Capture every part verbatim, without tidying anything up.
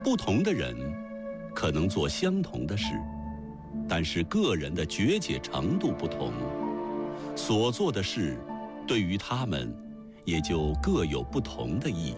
不同的人可能做相同的事，但是个人的觉解程度不同，所做的事对于他们也就各有不同的意义。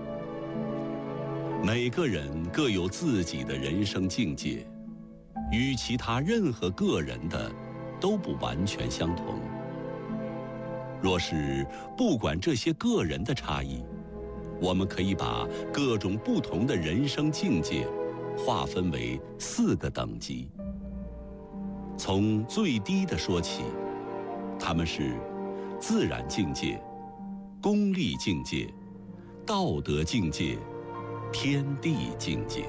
每个人各有自己的人生境界，与其他任何个人的都不完全相同。若是不管这些个人的差异，我们可以把各种不同的人生境界划分为四个等级。从最低的说起，他们是自然境界、功利境界、道德境界、天地境界。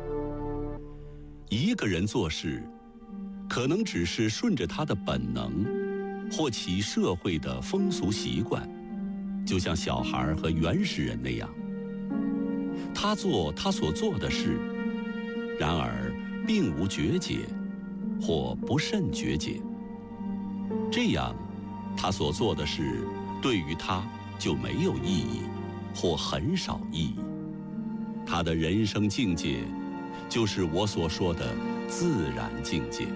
一个人做事，可能只是顺着他的本能，或其社会的风俗习惯，就像小孩和原始人那样，他做他所做的事，然而并无觉解，或不甚觉解。这样，他所做的事对于他就没有意义，或很少意义。他的人生境界，就是我所说的自然境界。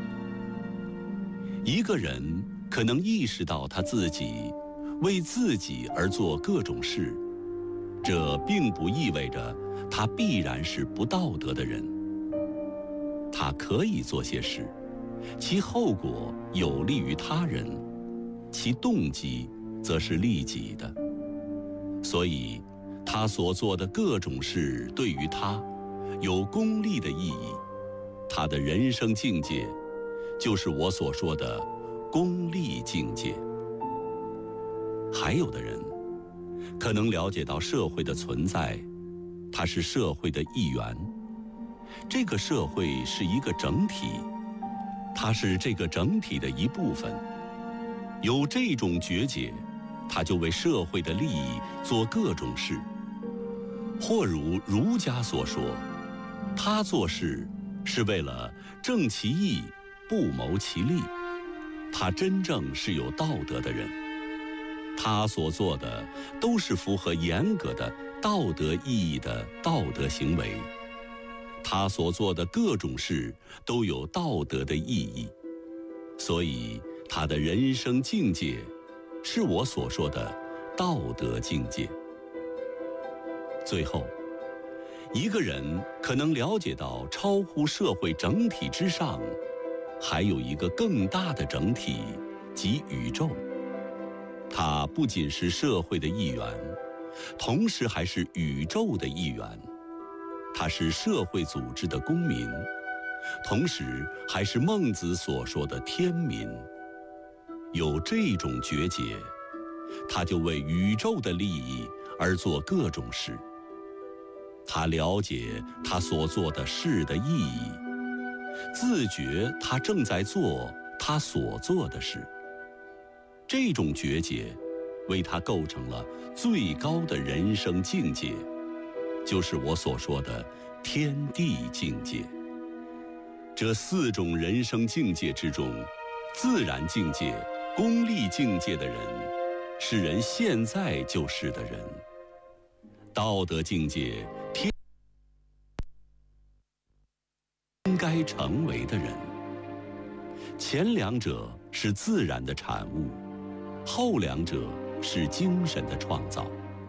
一个人可能意识到他自己为自己而做各种事，这并不意味着他必然是不道德的人。他可以做些事，其后果有利于他人，其动机则是利己的。所以，他所做的各种事对于他有功利的意义。他的人生境界，就是我所说的功利境界。还有的人可能了解到社会的存在，它是社会的一员，这个社会是一个整体，它是这个整体的一部分。有这种觉解，他就为社会的利益做各种事。或如儒家所说，他做事是为了正其义，不谋其利，他真正是有道德的人。他所做的都是符合严格的道德意义的道德行为，他所做的各种事都有道德的意义，所以他的人生境界是我所说的道德境界。最后，一个人可能了解到超乎社会整体之上，还有一个更大的整体，即宇宙。它不仅是社会的一员，同时还是宇宙的一员。它是社会组织的公民，同时还是孟子所说的天民。有这种觉解，他就为宇宙的利益而做各种事。他了解他所做的事的意义，自觉他正在做他所做的事。这种觉解为他构成了最高的人生境界，就是我所说的天地境界。这四种人生境界之中，自然境界、功利境界的人，是人现在就是的人；道德境界、天应该成为的人。前两者是自然的产物，后两者是精神的创造。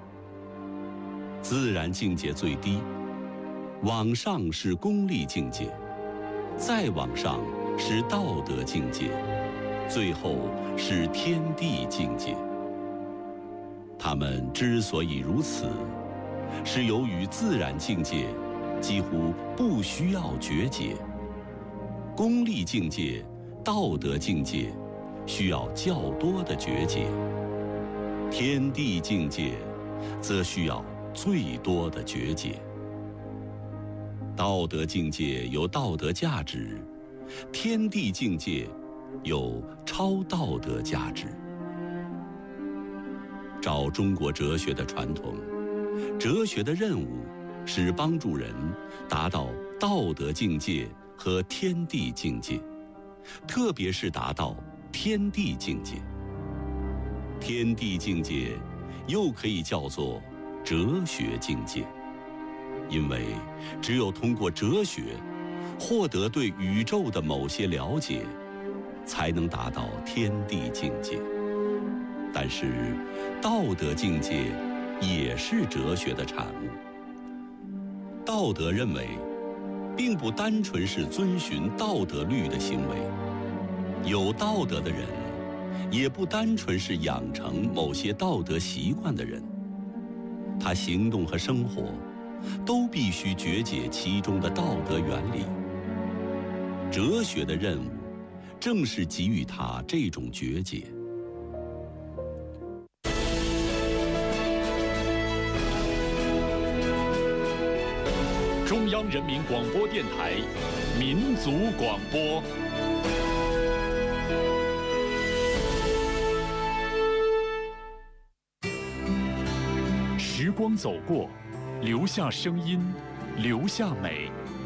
自然境界最低，往上是功利境界，再往上是道德境界，最后是天地境界。他们之所以如此，是由于自然境界几乎不需要觉解，功利境界、道德境界需要较多的觉解，天地境界则需要最多的觉解。道德境界有道德价值，天地境界有超道德价值。照中国哲学的传统，哲学的任务是帮助人达到道德境界和天地境界，特别是达到天地境界。天地境界又可以叫做哲学境界。 因为只有通过哲学获得对宇宙的某些了解，才能达到天地境界。但是，道德境界也是哲学的产物。道德认为，并不单纯是遵循道德律的行为，有道德的人，也不单纯是养成某些道德习惯的人。他行动和生活，都必须觉解其中的道德原理。哲学的任务，正是给予他这种觉解。 中央人民广播电台民族广播。时光走过，留下声音，留下美。